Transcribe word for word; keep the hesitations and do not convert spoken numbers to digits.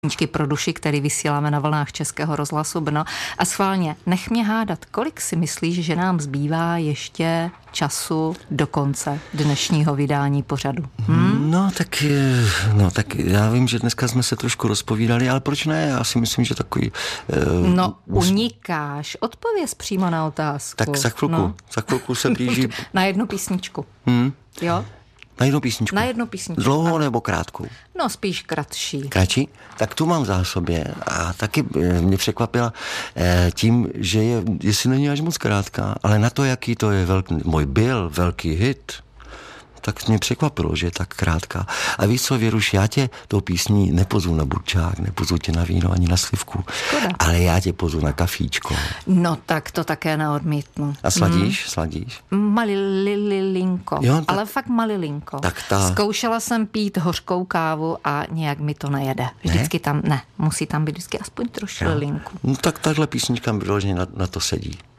pro duši, který vysíláme na vlnách Českého rozhlasu Brno. A schválně, nech mě hádat, kolik si myslíš, že nám zbývá ještě času do konce dnešního vydání pořadu? Hm? No, tak, no, tak já vím, že dneska jsme se trošku rozpovídali, ale proč ne? Já si myslím, že takový... Uh, no, unikáš. Odpověz přímo na otázku. Tak za chvilku, no. za chvilku se blíží... Na jednu písničku. Hmm? Jo? Na jednu písničku. Na jednu písničku. Dlouhou nebo krátkou? No, spíš kratší. Kratší? Tak tu mám v zásobě a taky mě překvapila tím, že je, jestli není až moc krátká, ale na to, jaký to je velký, můj byl velký hit, tak mě překvapilo, že je tak krátká. A víš co, Věruš, já tě tou písní nepozvu na burčák, nepozvu tě na víno ani na slivku, Škoda. Ale já tě pozvu na kafíčko. No tak to také neodmítnu. A sladíš? Hmm. Sladíš? Malilinko. Jo, tak, ale fakt malilinko. Tak ta... Zkoušela jsem pít hořkou kávu a nějak mi to nejede. Vždycky ne? tam, ne, musí tam být vždycky aspoň trošku linku. No tak tahle písnička vyloženě na, na to sedí.